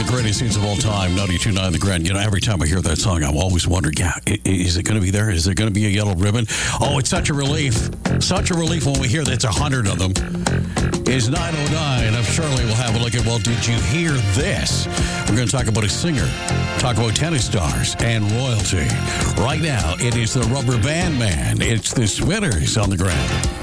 greatest hits of all time, 92.9 The Grand. You know, every time I hear that song, I'm always wondering, is it going to be there? Is there going to be a yellow ribbon? Oh, it's such a relief. Such a relief when we hear that's 100 of them. It's 9:09. I'm Shirley. We'll have a look at, well, did you hear this? We're going to talk about a singer, talk about tennis stars, and royalty. Right now, it is the Rubber Band Man. It's the Spinners on The Grand.